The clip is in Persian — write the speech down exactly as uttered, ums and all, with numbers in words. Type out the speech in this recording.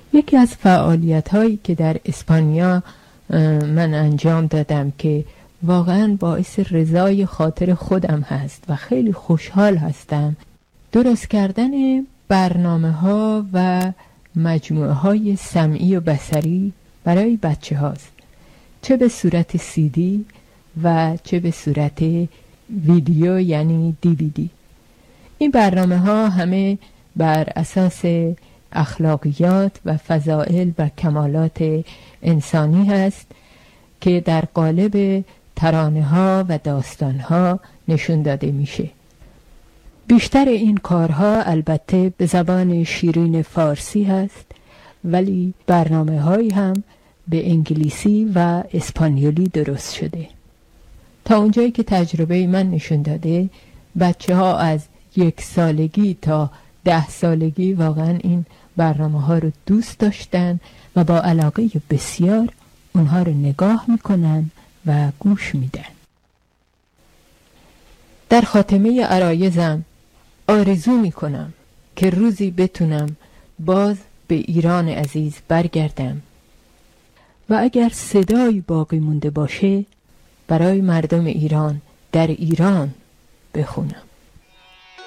یکی از فعالیت هایی که در اسپانیا من انجام دادم که واقعا باعث رضای خاطر خودم هست و خیلی خوشحال هستم، درست کردن برنامه ها و مجموعه های سمعی و بصری برای بچه هاست، چه به صورت سی دی و چه به صورت ویدیو یعنی دی وی دی. این برنامه ها همه بر اساس اخلاقیات و فضائل و کمالات انسانی هست که در قالب ترانه ها و داستان ها نشون داده میشه. بیشتر این کارها البته به زبان شیرین فارسی هست، ولی برنامه هایی هم به انگلیسی و اسپانیولی درست شده. تا اونجایی که تجربه من نشون داده، بچه ها از یک سالگی تا ده سالگی واقعا این برنامه ها رو دوست داشتن و با علاقه بسیار اونها رو نگاه میکنن و گوش میدن. در خاتمه عرایزم آرزو میکنم که روزی بتونم باز به ایران عزیز برگردم و اگر صدایی باقی مونده باشه برای مردم ایران در ایران بخونم.